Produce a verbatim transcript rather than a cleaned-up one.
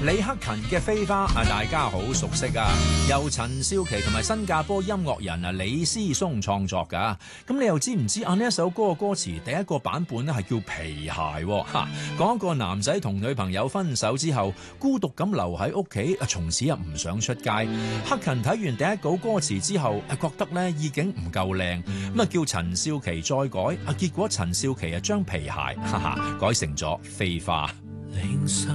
李克勤嘅飛花啊，大家好熟悉啊，由陳少琪同埋新加坡音樂人啊李思松創作噶。咁你又知唔知啊？呢一首歌嘅歌詞第一個版本咧係叫皮鞋，吓講一個男仔同女朋友分手之後，孤獨咁留喺屋企，從此又唔想出街。克勤睇完第一稿歌詞之後，覺得咧意境唔夠靚，咁啊叫陳少琪再改，啊結果陳少琪啊將皮鞋哈哈改成咗飛花。